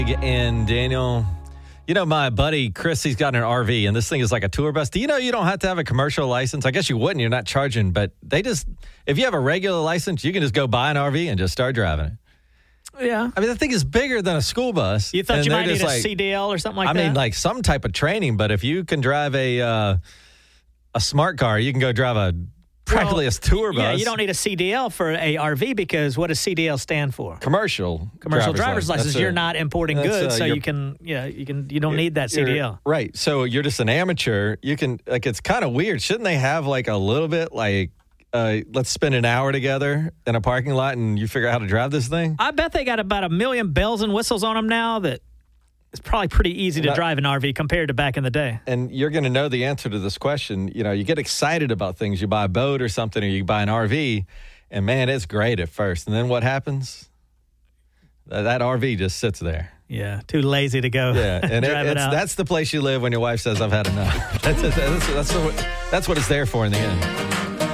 And Daniel, you know, my buddy Chris, he's got an RV, and this thing is like a tour bus. Do you know you don't have to have a commercial license? I guess you wouldn't. You're not charging, but if you have a regular license, you can just go buy an RV and just start driving it. Yeah. I mean, that thing is bigger than a school bus. You thought you might need a CDL or something like that? I mean, like some type of training, but if you can drive a smart car, you can go drive practically a tour bus. Yeah, you don't need a CDL for a RV because what does CDL stand for? Commercial driver's license. You're not importing goods, so you don't need that CDL. Right. So you're just an amateur. You can, like, it's kind of weird. Shouldn't they have like a little bit like, let's spend an hour together in a parking lot and you figure out how to drive this thing? I bet they got about 1 million bells and whistles on them now that it's probably pretty easy to drive an RV compared to back in the day. And you're going to know the answer to this question. You know, you get excited about things. You buy a boat or something, or you buy an RV, and man, it's great at first. And then what happens? That RV just sits there. Yeah, too lazy to go. Yeah, and drive it out. That's the place you live when your wife says, "I've had enough." That's what it's there for in the end.